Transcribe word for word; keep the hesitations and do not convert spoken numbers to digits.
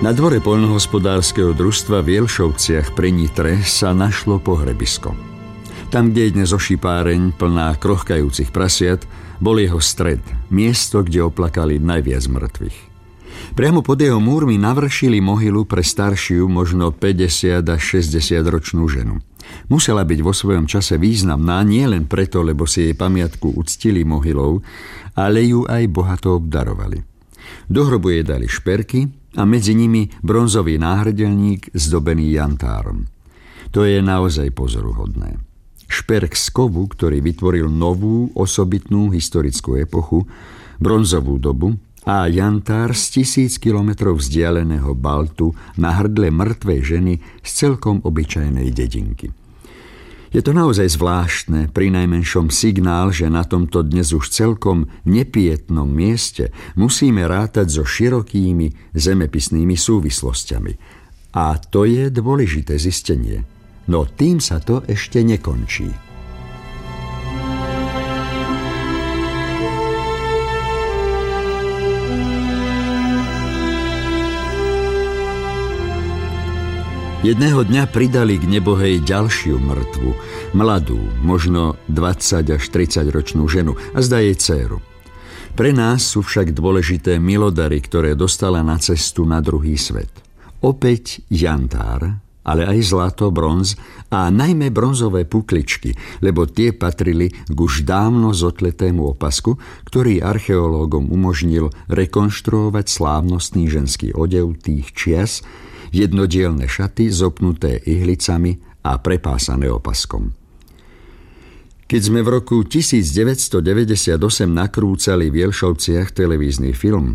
Na dvore poľnohospodárskeho družstva v Jelšovciach pri Nitre sa našlo pohrebisko. Tam, kde je dnes ošipáreň plná krochkajúcich prasiat, bol jeho stred, miesto, kde oplakali najviac mŕtvych. Priamo pod jeho múrmi navršili mohylu pre staršiu, možno päťdesiat až šesťdesiat ročnú ženu. Musela byť vo svojom čase významná nie len preto, lebo si jej pamiatku uctili mohylou, ale ju aj bohato obdarovali. Do hrobu jej dali šperky a medzi nimi bronzový náhrdelník zdobený jantárom. To je naozaj pozoruhodné. Šperk z kovu, ktorý vytvoril novú, osobitnú historickú epochu, bronzovú dobu, a jantár z tisíc kilometrov vzdialeného Baltu na hrdle mŕtvej ženy z celkom obyčajnej dedinky. Je to naozaj zvláštne, prinajmenšom signál, že na tomto dnes už celkom nepietnom mieste musíme rátať so širokými zemepisnými súvislosťami. A to je dôležité zistenie. No tým sa to ešte nekončí. Jedného dňa pridali k nebohej ďalšiu mŕtvu, mladú, možno dvadsať až tridsať ročnú ženu a zdá jej dcéru. Pre nás sú však dôležité milodary, ktoré dostala na cestu na druhý svet. Opäť jantár, ale aj zlato, bronz a najmä bronzové pukličky, lebo tie patrili k už dávno zotletému opasku, ktorý archeológom umožnil rekonštruovať slávnostný ženský odev tých čias, jednodielne šaty zopnuté ihlicami a prepásané opaskom. Keď sme v roku devätnásťstodeväťdesiatosem nakrúcali v Jelšovciach televízny film